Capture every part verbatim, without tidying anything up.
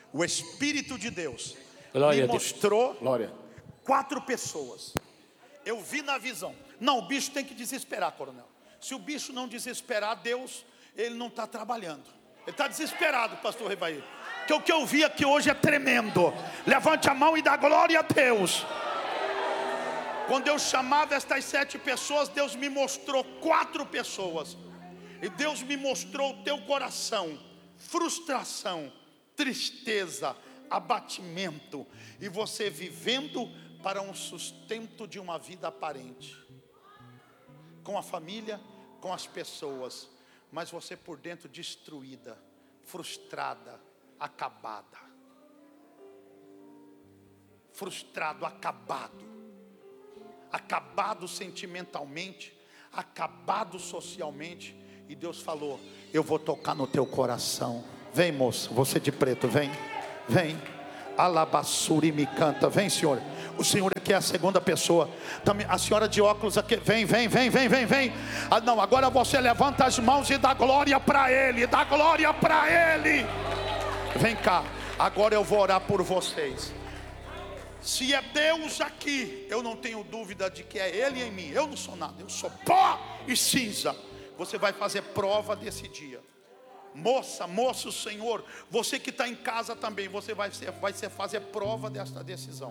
O Espírito de Deus Glória me a Deus. mostrou Glória. quatro pessoas. Eu vi na visão. Não, o bicho tem que desesperar, coronel. Se o bicho não desesperar, Deus, ele não está trabalhando. Ele está desesperado, pastor Rebaí. Porque o que eu vi aqui hoje é tremendo. Levante a mão e dá glória a Deus. Quando eu chamava estas sete pessoas, Deus me mostrou quatro pessoas. E Deus me mostrou o teu coração, frustração, tristeza, abatimento, e você vivendo para um sustento de uma vida aparente, com a família, com as pessoas, mas você por dentro destruída, frustrada, acabada, frustrado, acabado, acabado sentimentalmente, acabado socialmente. E Deus falou: eu vou tocar no teu coração. Vem, moça, você de preto, vem, vem. Alabassuri me canta, vem, senhor. O senhor aqui é a segunda pessoa. Também a senhora de óculos aqui, vem, vem, vem, vem, vem, vem. Ah, não, agora você levanta as mãos e dá glória para ele, dá glória para ele. Vem cá, agora eu vou orar por vocês. Se é Deus aqui, eu não tenho dúvida de que é Ele em mim. Eu não sou nada, eu sou pó e cinza. Você vai fazer prova desse dia. Moça, moço, Senhor, você que está em casa também, você vai, ser, vai ser fazer prova desta decisão.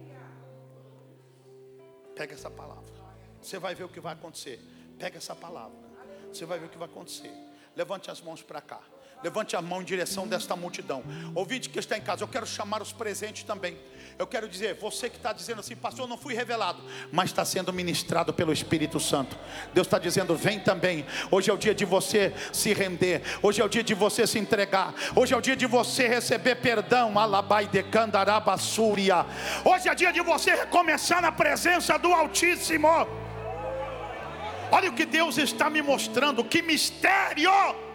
Pega essa palavra, você vai ver o que vai acontecer. Pega essa palavra, você vai ver o que vai acontecer. Levante as mãos para cá. Levante a mão em direção desta multidão. Ouvinte que está em casa, eu quero chamar os presentes também. Eu quero dizer, você que está dizendo assim: pastor, eu não fui revelado, mas está sendo ministrado pelo Espírito Santo. Deus está dizendo: vem também. Hoje é o dia de você se render. Hoje é o dia de você se entregar. Hoje é o dia de você receber perdão. Alabai de Candarabassúria. Hoje é dia de você recomeçar na presença do Altíssimo. Olha o que Deus está me mostrando. Que mistério!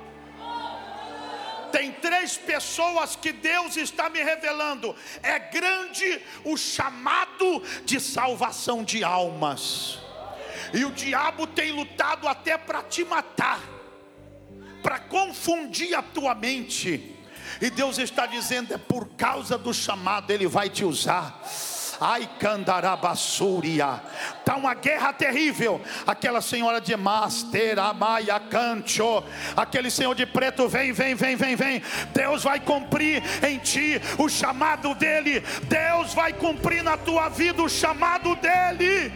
Tem três pessoas que Deus está me revelando. É grande o chamado de salvação de almas. E o diabo tem lutado até para te matar, para confundir a tua mente. E Deus está dizendo: é por causa do chamado, Ele vai te usar. Ai, Candarabassúria. Está uma guerra terrível. Aquela senhora de Master, Amaia Cancho, aquele senhor de preto, vem, vem, vem, vem, vem. Deus vai cumprir em ti o chamado dele. Deus vai cumprir na tua vida o chamado dele.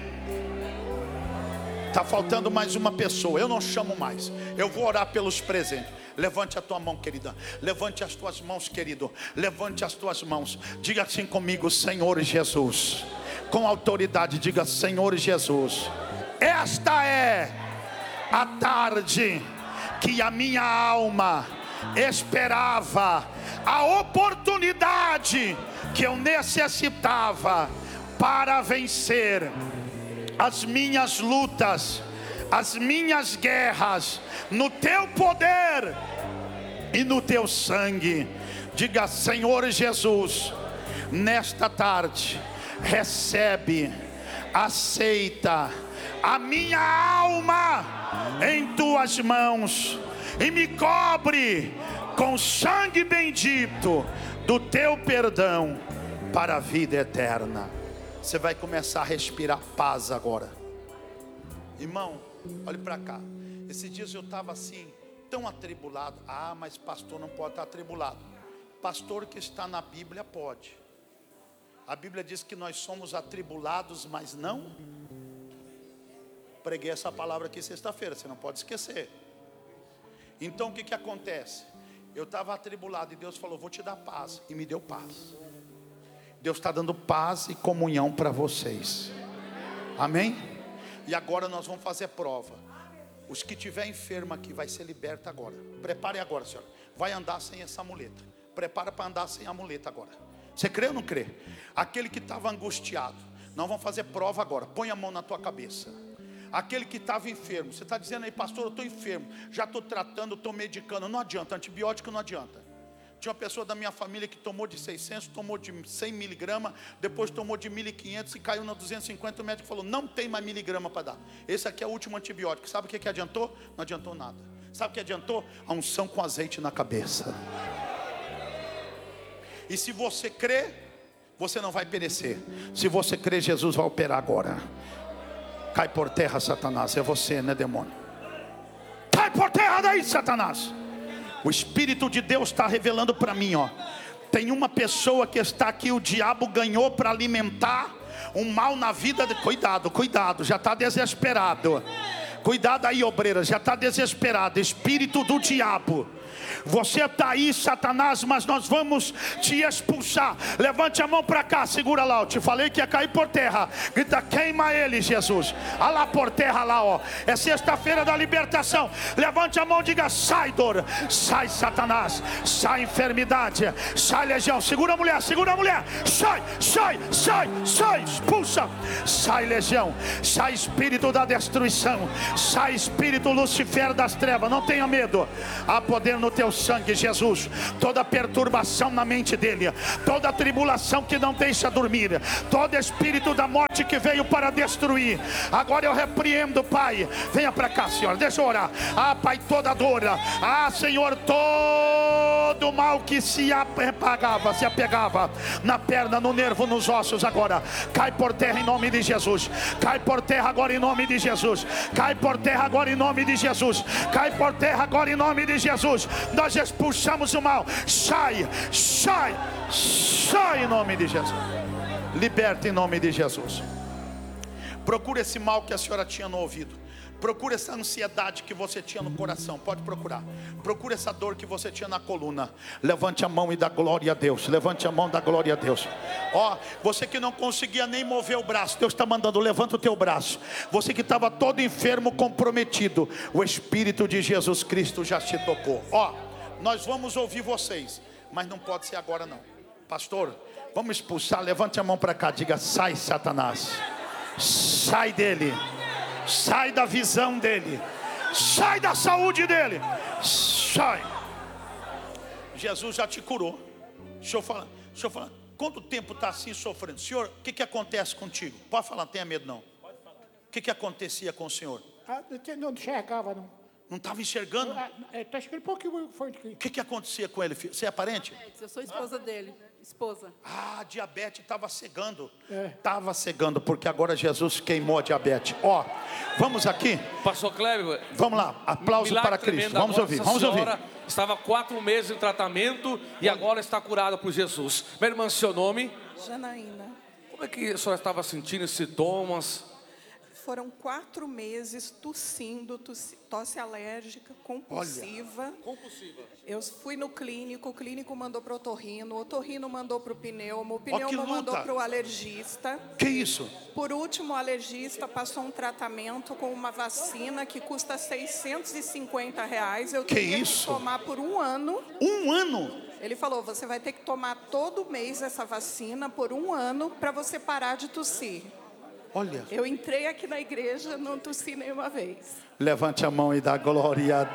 Está faltando mais uma pessoa. Eu não chamo mais. Eu vou orar pelos presentes. Levante a tua mão, querida. Levante as tuas mãos, querido. Levante as tuas mãos. Diga assim comigo: Senhor Jesus. Com autoridade, diga: Senhor Jesus, esta é a tarde que a minha alma esperava, a oportunidade que eu necessitava para vencer as minhas lutas, as minhas guerras, no teu poder e no teu sangue. Diga: Senhor Jesus, nesta tarde, recebe, aceita a minha alma em tuas mãos e me cobre com sangue bendito do teu perdão para a vida eterna. Você vai começar a respirar paz agora. Irmão, olhe para cá. Esses dias eu estava assim, tão atribulado. Ah, mas pastor não pode estar atribulado. Pastor que está na Bíblia pode. A Bíblia diz que nós somos atribulados, mas não. Preguei essa palavra aqui sexta-feira, você não pode esquecer. Então o que que acontece? Eu estava atribulado e Deus falou: vou te dar paz. E me deu paz. Deus está dando paz e comunhão para vocês. Amém? E agora nós vamos fazer prova. Os que tiver enfermo aqui vai ser liberto agora. Prepare agora, senhora. Vai andar sem essa muleta. Prepara para andar sem a muleta agora. Você crê ou não crê? Aquele que estava angustiado, nós vamos fazer prova agora. Põe a mão na tua cabeça. Aquele que estava enfermo, você está dizendo aí: pastor, eu estou enfermo, já estou tratando, estou medicando. Não adianta, antibiótico não adianta. Tinha uma pessoa da minha família que tomou de seiscentos, tomou de cem miligramas, depois tomou de mil e quinhentos e caiu na duzentos e cinquenta. O médico falou: não tem mais miligrama para dar. Esse aqui é o último antibiótico. Sabe o que, que adiantou? Não adiantou nada. Sabe o que adiantou? A unção com azeite na cabeça. E se você crê, você não vai perecer. Se você crê, Jesus vai operar agora. Cai por terra, Satanás. É você, né, demônio? Cai por terra daí, Satanás. O Espírito de Deus está revelando para mim, ó. Tem uma pessoa que está aqui, o diabo ganhou para alimentar um mal na vida de... Cuidado, cuidado, já está desesperado. Cuidado aí, obreira, já está desesperado. Espírito do diabo, você está aí, Satanás, mas nós vamos te expulsar. Levante a mão para cá, segura lá. Eu te falei que ia cair por terra. Grita, queima ele, Jesus. Olha lá por terra lá, ó. É sexta-feira da libertação. Levante a mão, diga, sai dor, sai Satanás, sai enfermidade, sai legião. Segura a mulher, segura a mulher. Sai, sai, sai, sai, expulsa. Sai legião, sai espírito da destruição, sai espírito Lucifer das trevas. Não tenha medo. Há poder no teu sangue, Jesus. Toda perturbação na mente dele, toda tribulação que não deixa dormir, todo espírito da morte que veio para destruir, agora eu repreendo, Pai. Venha para cá, Senhor, deixa eu orar. Ah, Pai, toda dor, ah, Senhor, todo mal que se apegava, se apegava na perna, no nervo, nos ossos, agora cai por terra em nome de Jesus. Cai por terra agora em nome de Jesus. Cai por terra agora em nome de Jesus. Cai por terra agora em nome de Jesus. Nós expulsamos o mal. Sai, sai, sai em nome de Jesus. Liberta em nome de Jesus. Procura esse mal que a senhora tinha no ouvido. Procura essa ansiedade que você tinha no coração. Pode procurar. Procura essa dor que você tinha na coluna. Levante a mão e dá glória a Deus. Levante a mão e dá glória a Deus. Ó, você que não conseguia nem mover o braço, Deus está mandando, levanta o teu braço. Você que estava todo enfermo, comprometido, o Espírito de Jesus Cristo já te tocou. Ó, nós vamos ouvir vocês, mas não pode ser agora não. Pastor, vamos expulsar. Levante a mão para cá, diga, sai Satanás. Sai dele. Sai da visão dele. Sai da saúde dele. Sai. Jesus já te curou. Deixa eu falar, deixa eu falar. Quanto tempo está assim sofrendo? Senhor, o que, que acontece contigo? Pode falar, não tenha medo não. O que, que acontecia com o senhor? Ah, não enxergava não. Não estava enxergando? Está escrito pouquinho foi. O que, que acontecia com ele, filho? Você é parente? Eu sou esposa dele. Esposa. Ah, diabetes estava cegando. Estava é. cegando, porque agora Jesus queimou a diabetes. Ó, vamos aqui. Pastor Cléber. Vamos lá, aplauso para Cristo. Vamos ouvir, vamos ouvir. Estava quatro meses em tratamento e agora está curada por Jesus. Minha irmã, seu nome? Janaína. Como é que a senhora estava sentindo sintomas? Foram quatro meses tossindo, tosse, tosse alérgica, compulsiva. Olha, compulsiva. Eu fui no clínico, o clínico mandou para o otorrino, o otorrino mandou para o pneumo, o pneumo oh, mandou para o alergista. Que isso? Por último, o alergista passou um tratamento com uma vacina que custa seiscentos e cinquenta reais. Eu que tinha isso? que tomar por um ano. Um ano? Ele falou, você vai ter que tomar todo mês essa vacina por um ano para você parar de tossir. Olha. Eu entrei aqui na igreja, não tossi nenhuma vez. Levante a mão e dá glória a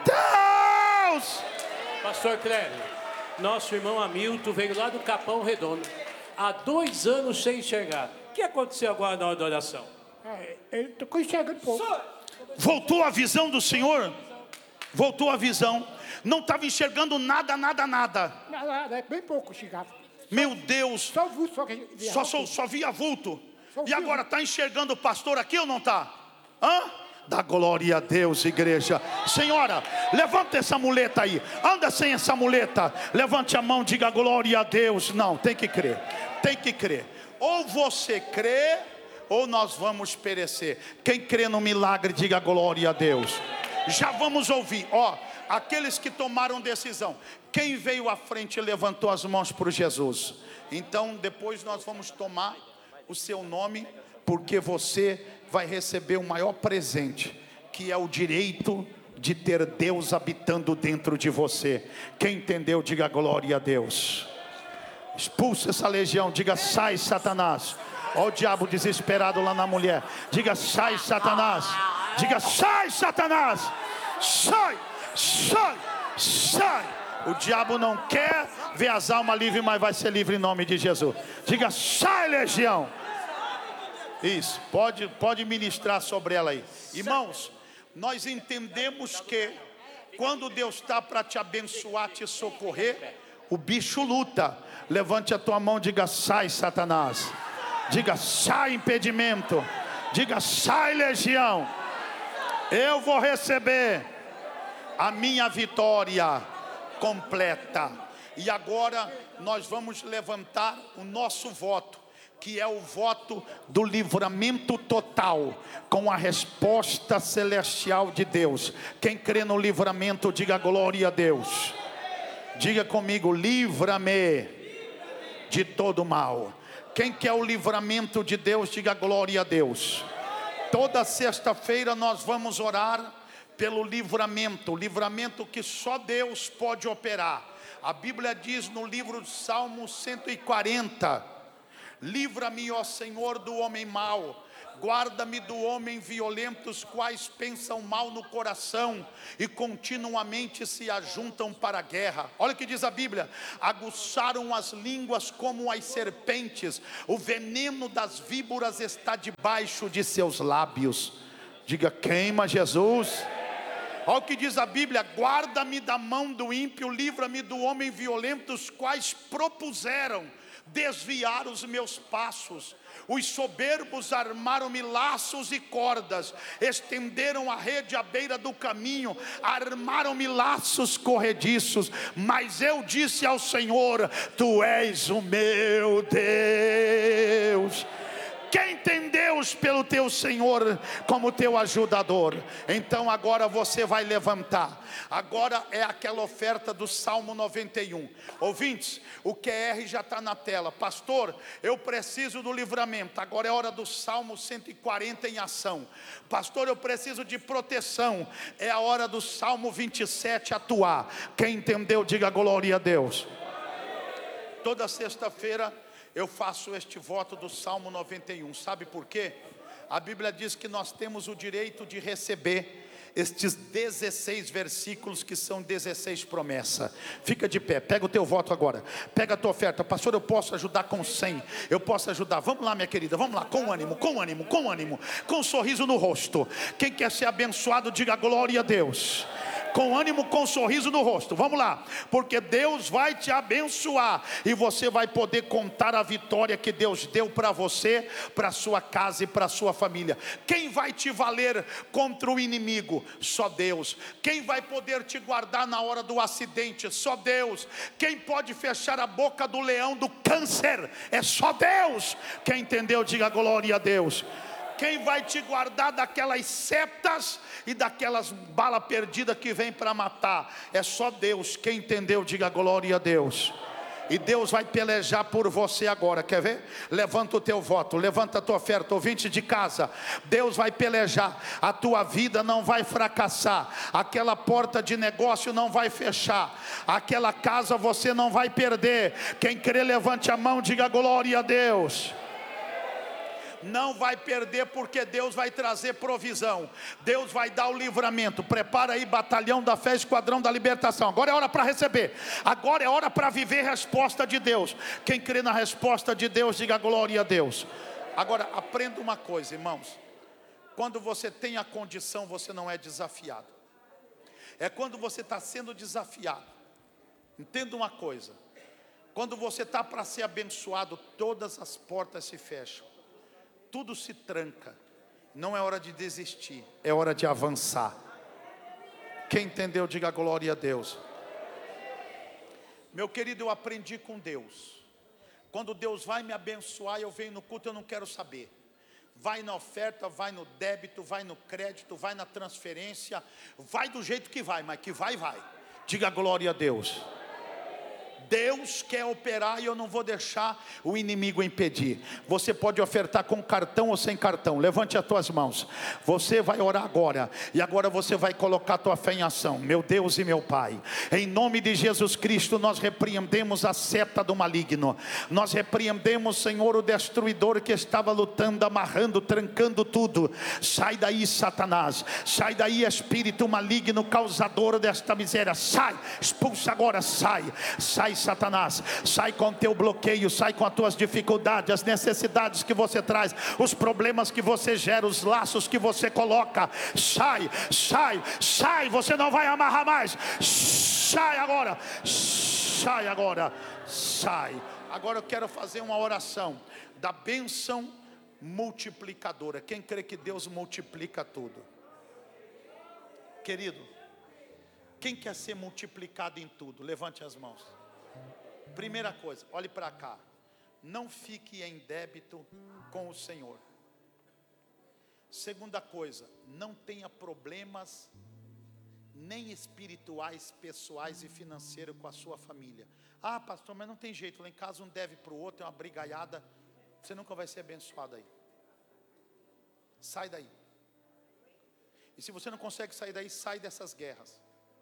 Deus. Pastor Cléber, nosso irmão Hamilton veio lá do Capão Redondo. Há dois anos sem enxergar. O que aconteceu agora na hora da oração? É, ele ficou enxergando pouco. Voltou a visão do Senhor? Voltou a visão. Não estava enxergando nada, nada, nada. Nada, bem pouco chegava. Meu Deus. Só vulto, só, que via só, só, só via vulto. E agora está enxergando o pastor aqui ou não está? Hã? Dá glória a Deus, igreja. Senhora, levanta essa muleta aí. Anda sem essa muleta. Levante a mão, diga glória a Deus. Não, tem que crer. Tem que crer. Ou você crê, ou nós vamos perecer. Quem crê no milagre, diga glória a Deus. Já vamos ouvir. Ó, aqueles que tomaram decisão. Quem veio à frente e levantou as mãos para Jesus. Então, depois nós vamos tomar o seu nome, porque você vai receber o maior presente, que é o direito de ter Deus habitando dentro de você. Quem entendeu, diga glória a Deus. Expulsa essa legião, diga sai Satanás. Olha o diabo desesperado lá na mulher. Diga sai Satanás. Diga sai Satanás. Sai, sai, sai. O diabo não quer ver as almas livres, mas vai ser livre em nome de Jesus. Diga, sai legião. Isso, pode, pode ministrar sobre ela aí. Irmãos, nós entendemos que quando Deus está para te abençoar, te socorrer, O bicho luta. Levante a tua mão e diga: sai, Satanás. Diga: sai, impedimento. Diga: sai, legião. Eu vou receber a minha vitória completa. E agora nós vamos levantar o nosso voto, que é o voto do livramento total, com a resposta celestial de Deus. Quem crê no livramento, diga glória a Deus. Diga comigo: livra-me de todo mal. Quem quer o livramento de Deus, diga glória a Deus. Toda sexta-feira nós vamos orar pelo livramento, livramento que só Deus pode operar. A Bíblia diz no livro de Salmo cento e quarenta: livra-me, ó Senhor, do homem mau, guarda-me do homem violento, os quais pensam mal no coração e continuamente se ajuntam para a guerra. Olha o que diz a Bíblia: aguçaram as línguas como as serpentes, o veneno das víboras está debaixo de seus lábios. Diga: queima, Jesus. Olha o que diz a Bíblia: guarda-me da mão do ímpio, livra-me do homem violento, os quais propuseram desviar os meus passos. Os soberbos armaram-me laços e cordas, estenderam a rede à beira do caminho, armaram-me laços corrediços. Mas eu disse ao Senhor: tu és o meu Deus. Quem tem Deus pelo teu Senhor como teu ajudador? Então agora você vai levantar. Agora é aquela oferta do Salmo noventa e um. Ouvintes, o Q R já está na tela. Pastor, eu preciso do livramento. Agora é hora do Salmo cento e quarenta em ação. Pastor, eu preciso de proteção. É a hora do Salmo vinte e sete atuar. Quem entendeu, diga glória a Deus. Toda sexta-feira eu faço este voto do Salmo noventa e um. Sabe por quê? A Bíblia diz que nós temos o direito de receber estes dezesseis versículos, que são dezesseis promessas. Fica de pé, pega o teu voto agora. Pega a tua oferta. Pastor, eu posso ajudar com cem. Eu posso ajudar. Vamos lá, minha querida, vamos lá, com ânimo, com ânimo, com ânimo, com um sorriso no rosto. Quem quer ser abençoado, diga glória a Deus. Com ânimo, com um sorriso no rosto. Vamos lá, porque Deus vai te abençoar e você vai poder contar a vitória que Deus deu para você, para sua casa e para sua família. Quem vai te valer contra o inimigo? Só Deus. Quem vai poder te guardar na hora do acidente? Só Deus. Quem pode fechar a boca do leão do câncer? É só Deus. Quem entendeu, diga glória a Deus. Quem vai te guardar daquelas setas e daquelas balas perdidas que vem para matar? É só Deus. Quem entendeu, diga glória a Deus. E Deus vai pelejar por você agora, quer ver? Levanta o teu voto, levanta a tua oferta, ouvinte de casa. Deus vai pelejar, a tua vida não vai fracassar, aquela porta de negócio não vai fechar, aquela casa você não vai perder. Quem crê, levante a mão, diga glória a Deus. Não vai perder, porque Deus vai trazer provisão. Deus vai dar o livramento. Prepara aí, batalhão da fé, esquadrão da libertação. Agora é hora para receber. Agora é hora para viver a resposta de Deus. Quem crê na resposta de Deus, diga glória a Deus. Agora aprenda uma coisa, irmãos. Quando você tem a condição, você não é desafiado. É quando você está sendo desafiado. Entenda uma coisa. Quando você está para ser abençoado, todas as portas se fecham. Tudo se tranca. Não é hora de desistir, é hora de avançar. Quem entendeu, diga glória a Deus. Meu querido, eu aprendi com Deus. Quando Deus vai me abençoar, eu venho no culto, eu não quero saber. Vai na oferta, vai no débito, vai no crédito, vai na transferência. Vai do jeito que vai, mas que vai, vai. Diga glória a Deus. Deus quer operar e eu não vou deixar o inimigo impedir. Você pode ofertar com cartão ou sem cartão. Levante as tuas mãos. Você vai orar agora. E agora você vai colocar a tua fé em ação. Meu Deus e meu Pai, em nome de Jesus Cristo, nós repreendemos a seta do maligno. Nós repreendemos, Senhor, o destruidor que estava lutando, amarrando, trancando tudo. Sai daí, Satanás. Sai daí, espírito maligno, causador desta miséria. Sai, expulsa agora, sai. Sai, Satanás, sai com teu bloqueio, sai com as tuas dificuldades, as necessidades que você traz, os problemas que você gera, os laços que você coloca. Sai, sai, sai, você não vai amarrar mais. Sai agora. sai agora, sai. Agora eu quero fazer uma oração da bênção multiplicadora. Quem crê que Deus multiplica tudo? Querido, quem quer ser multiplicado em tudo? Levante as mãos. Primeira coisa, olhe para cá. Não fique em débito com o Senhor. Segunda coisa, não tenha problemas nem espirituais, pessoais e financeiros com a sua família. Ah, pastor, mas não tem jeito, lá em casa um deve para o outro, é uma brigaiada. Você nunca vai ser abençoado aí. Sai daí. E se você não consegue sair daí, sai dessas guerras.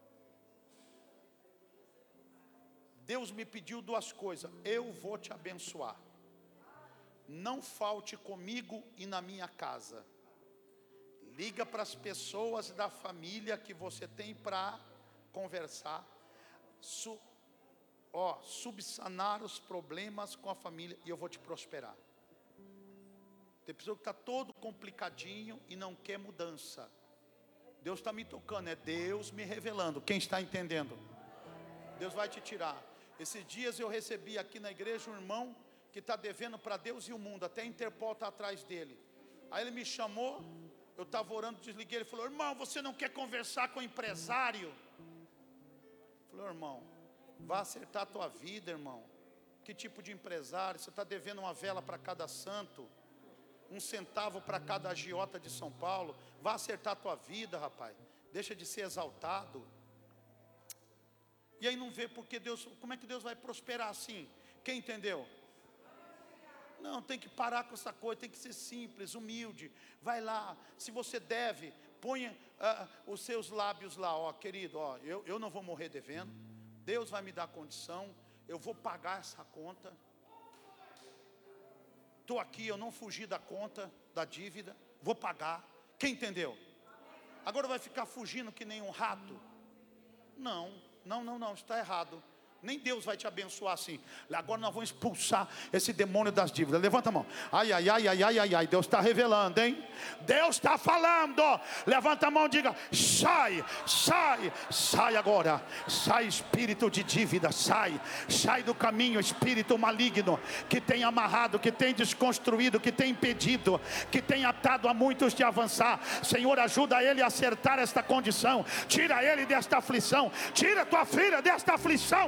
Deus me pediu duas coisas. Eu vou te abençoar. Não falte comigo e na minha casa. Liga para as pessoas da família que você tem para conversar. Su, ó, subsanar os problemas com a família e eu vou te prosperar. Tem pessoa que está todo complicadinho e não quer mudança. Deus está me tocando, é Deus me revelando. Quem está entendendo? Deus vai te tirar. Esses dias eu recebi aqui na igreja um irmão que está devendo para Deus e o mundo. Até a Interpol está atrás dele. Aí ele me chamou, eu estava orando, desliguei. Ele falou: irmão, você não quer conversar com o empresário? Eu falei: irmão, vá acertar a tua vida, irmão. Que tipo de empresário? Você está devendo uma vela para cada santo, um centavo para cada agiota de São Paulo. Vá acertar a tua vida, rapaz. Deixa de ser exaltado. E aí não vê porque Deus, como é que Deus vai prosperar assim? Quem entendeu? Não, tem que parar com essa coisa, tem que ser simples, humilde. Vai lá, se você deve, ponha uh, os seus lábios lá, ó, querido, ó, eu, eu não vou morrer devendo. Deus vai me dar condição, eu vou pagar essa conta. Estou aqui, eu não fugi da conta, da dívida, vou pagar. Quem entendeu? Agora vai ficar fugindo que nem um rato? Não, não, não, não, está errado. Nem Deus vai te abençoar assim. Agora nós vamos expulsar esse demônio das dívidas. Levanta a mão. Ai, ai, ai, ai, ai, ai, ai. Deus está revelando, hein? Deus está falando. Levanta a mão e diga: sai, sai, sai agora. Sai, espírito de dívida, sai. Sai do caminho, espírito maligno que tem amarrado, que tem desconstruído, que tem impedido, que tem atado a muitos de avançar. Senhor, ajuda ele a acertar esta condição. Tira ele desta aflição. Tira tua filha desta aflição.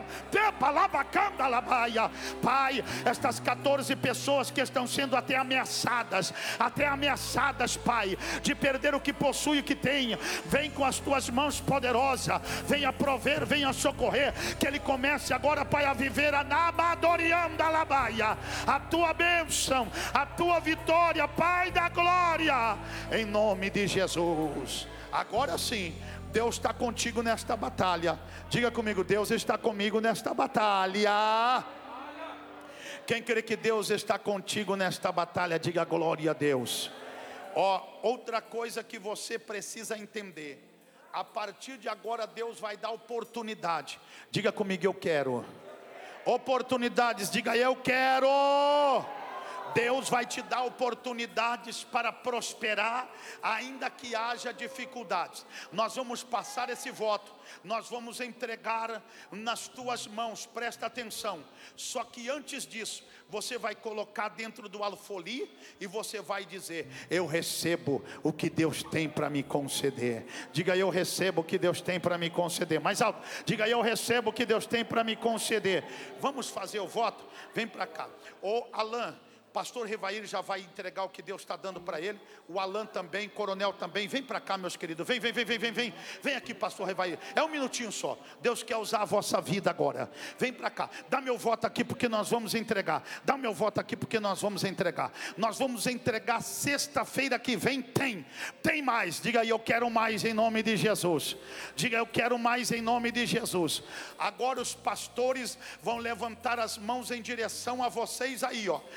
Pai, estas quatorze pessoas que estão sendo até ameaçadas, até ameaçadas, Pai, de perder o que possui e o que tem, vem com as tuas mãos poderosas, venha prover, venha socorrer, que ele comece agora, Pai, a viver a Nabadoriandalabaia, a tua bênção, a tua vitória, Pai da glória, em nome de Jesus. Agora sim, Deus está contigo nesta batalha. Diga comigo: Deus está comigo nesta batalha. Quem crê que Deus está contigo nesta batalha, diga glória a Deus. Ó, outra coisa que você precisa entender: a partir de agora Deus vai dar oportunidade. Diga comigo: eu quero oportunidades. Diga: eu quero. Deus vai te dar oportunidades para prosperar, ainda que haja dificuldades. Nós vamos passar esse voto, nós vamos entregar nas tuas mãos, presta atenção. Só que antes disso, você vai colocar dentro do alfoli e você vai dizer: eu recebo o que Deus tem para me conceder. Diga: eu recebo o que Deus tem para me conceder. Mais alto. Diga: eu recebo o que Deus tem para me conceder. Vamos fazer o voto? Vem para cá. Ô Alain, pastor Revair já vai entregar o que Deus está dando para ele. O Alan também, coronel também. Vem para cá, meus queridos. Vem, vem, vem, vem, vem, vem. Vem aqui, pastor Revair. É um minutinho só. Deus quer usar a vossa vida agora. Vem para cá. Dá meu voto aqui porque nós vamos entregar. Dá meu voto aqui porque nós vamos entregar. Nós vamos entregar sexta-feira que vem. Tem. Tem mais. Diga aí: eu quero mais em nome de Jesus. Diga: eu quero mais em nome de Jesus. Agora os pastores vão levantar as mãos em direção a vocês aí, ó. E nós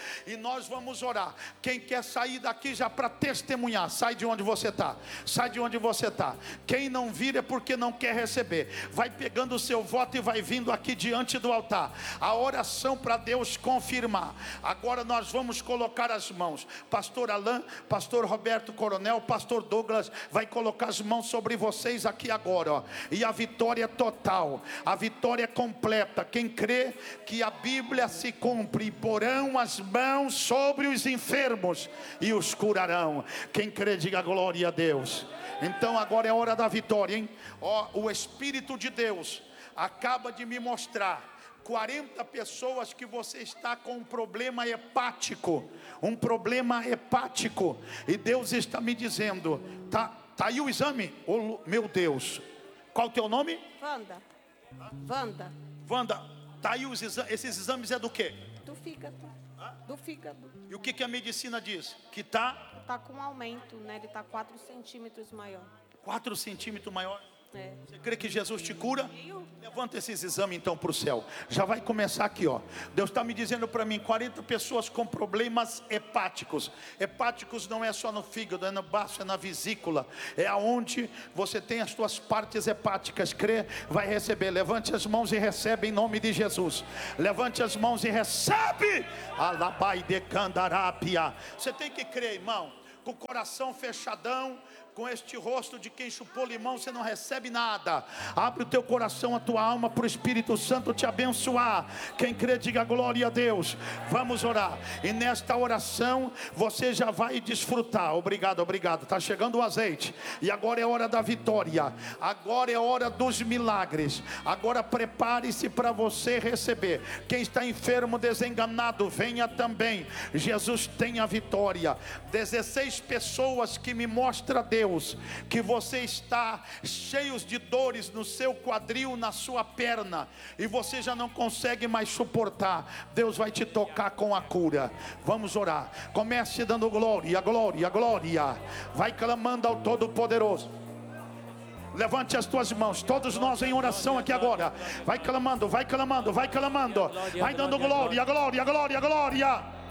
nós vamos orar. Quem quer sair daqui já para testemunhar, sai de onde você está. Sai de onde você está. Quem não vir é porque não quer receber. Vai pegando o seu voto e vai vindo aqui diante do altar. A oração para Deus confirmar. Agora nós vamos colocar as mãos. Pastor Alain, pastor Roberto Coronel, pastor Douglas vai colocar as mãos sobre vocês aqui agora, ó. E a vitória é total, a vitória é completa. Quem crê que a Bíblia se cumpre, porão as mãos sobre os enfermos e os curarão. Quem crê, diga glória a Deus. Então agora é hora da vitória, hein? Ó, o Espírito de Deus acaba de me mostrar quarenta pessoas que você está com um problema hepático, um problema hepático, e Deus está me dizendo, tá, tá aí o exame? Oh, meu Deus, qual que é o nome? Wanda. Wanda. Wanda, tá aí os exames, esses exames é do quê? Do fígado. Do fígado. E o que, que a medicina diz? Que tá? Tá com aumento, né? Ele tá quatro centímetros maior. quatro centímetros maior? É. Você crê que Jesus te cura? Levanta esses exames então para o céu. Já vai começar aqui, ó. Deus está me dizendo para mim, quarenta pessoas com problemas hepáticos. Hepáticos não é só no fígado, é no baço, é na vesícula. É aonde você tem as suas partes hepáticas. Crê, vai receber. Levante as mãos e recebe em nome de Jesus. Levante as mãos e recebe. Alabai de candarápia. Você tem que crer, irmão. Com o coração fechadão, com este rosto de quem chupou limão, você não recebe nada. Abre o teu coração, a tua alma, para o Espírito Santo te abençoar. Quem crê, diga glória a Deus. Vamos orar. E nesta oração você já vai desfrutar. Obrigado, obrigado. Está chegando o azeite. E agora é hora da vitória. Agora é hora dos milagres. Agora prepare-se para você receber. Quem está enfermo, desenganado, venha também. Jesus tem a vitória. dezesseis pessoas que me mostra Deus, que você está cheios de dores no seu quadril, na sua perna, e você já não consegue mais suportar. Deus vai te tocar com a cura. Vamos orar. Comece dando glória, glória, glória. Vai clamando ao Todo-Poderoso. Levante as tuas mãos, todos nós em oração aqui agora. Vai clamando, vai clamando, vai clamando. Vai dando glória, glória, glória, glória.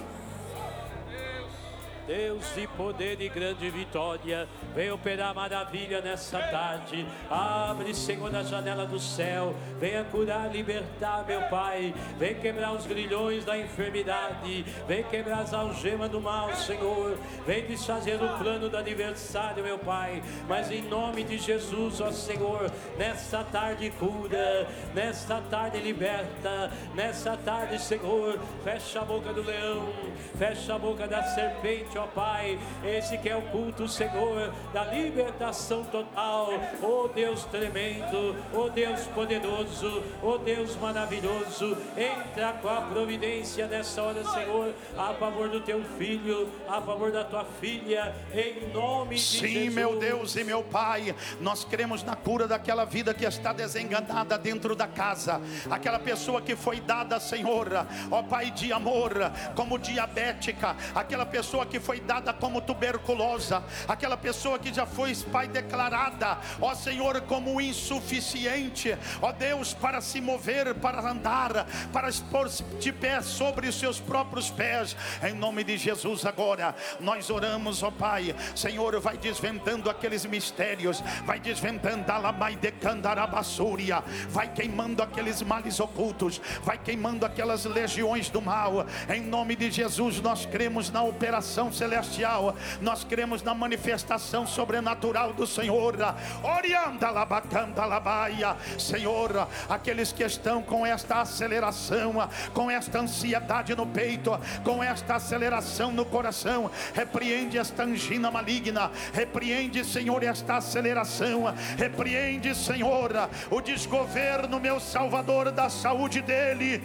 Deus de poder e grande vitória, vem operar maravilha nessa tarde. Abre, Senhor, a janela do céu. Venha curar, libertar, meu Pai. Vem quebrar os grilhões da enfermidade. Vem quebrar as algemas do mal, Senhor. Vem desfazer o plano do aniversário, meu Pai. Mas em nome de Jesus, ó Senhor, nessa tarde cura, nessa tarde liberta, nessa tarde, Senhor, fecha a boca do leão, fecha a boca da serpente, ó Pai. Esse que é o culto, Senhor, da libertação total. Ó Deus tremendo, ó Deus poderoso, ó Deus maravilhoso, entra com a providência nessa hora, Senhor, a favor do teu filho, a favor da tua filha, em nome de Sim, Jesus. Sim, meu Deus e meu Pai, nós cremos na cura daquela vida que está desenganada dentro da casa, aquela pessoa que foi dada, Senhor, ó Pai, de amor, como diabética, aquela pessoa que foi dada como tuberculosa, aquela pessoa que já foi, Pai, declarada, ó Senhor, como insuficiente, ó Deus, para se mover, para andar, para expor de pé sobre os seus próprios pés, em nome de Jesus. Agora nós oramos, ó Pai, Senhor, vai desvendando aqueles mistérios, vai desvendando a lamai de candarabassúria, vai queimando aqueles males ocultos, vai queimando aquelas legiões do mal, em nome de Jesus. Nós cremos na operação celestial, nós cremos na manifestação sobrenatural do Senhor. Orianda labacanda labaia, Senhor, aqueles que estão com esta aceleração, com esta ansiedade no peito, com esta aceleração no coração, repreende esta angina maligna, repreende, Senhor, esta aceleração, repreende, Senhor, o desgoverno, meu Salvador, da saúde dele.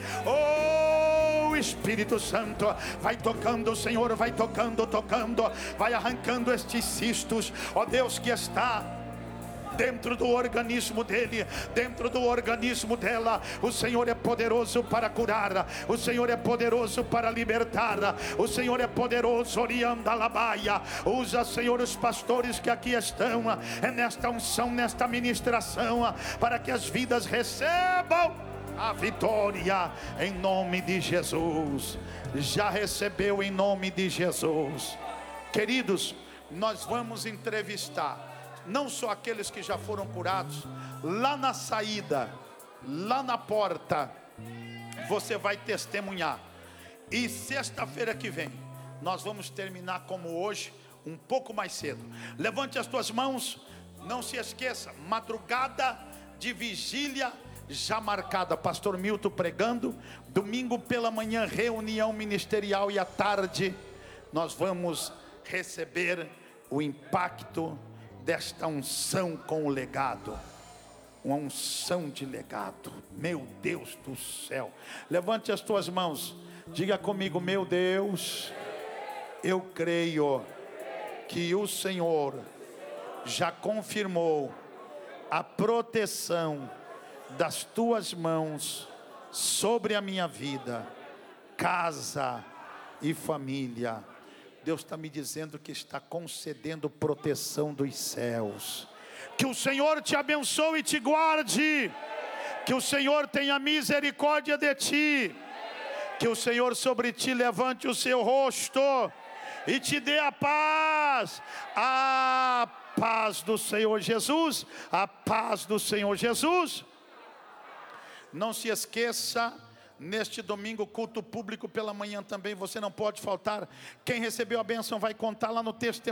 Oh, Espírito Santo, vai tocando, Senhor, vai tocando, tocando, vai arrancando estes cistos, ó Deus, que está dentro do organismo dele, dentro do organismo dela. O Senhor é poderoso para curar, o Senhor é poderoso para libertar, o Senhor é poderoso. Orianda labaia, usa, Senhor, os pastores que aqui estão, é nesta unção, nesta ministração, para que as vidas recebam A vitória em nome de Jesus. Já recebeu em nome de Jesus. Queridos, nós vamos entrevistar não só aqueles que já foram curados. Lá na saída, lá na porta, você vai testemunhar. E sexta-feira que vem nós vamos terminar como hoje, um pouco mais cedo. Levante as tuas mãos. Não se esqueça, madrugada de vigília já marcada, pastor Milton pregando. Domingo pela manhã, reunião ministerial. E à tarde nós vamos receber o impacto desta unção com o legado. Uma unção de legado. Meu Deus do céu. Levante as tuas mãos. Diga comigo: meu Deus, eu creio que o Senhor já confirmou a proteção das tuas mãos sobre a minha vida, casa e família. Deus está me dizendo que está concedendo proteção dos céus. Que o Senhor te abençoe e te guarde. Que o Senhor tenha misericórdia de ti. Que o Senhor sobre ti levante o seu rosto e te dê a paz. A paz do Senhor Jesus. A paz do Senhor Jesus. Não se esqueça, neste domingo, culto público pela manhã também, você não pode faltar. Quem recebeu a bênção vai contar lá no texto.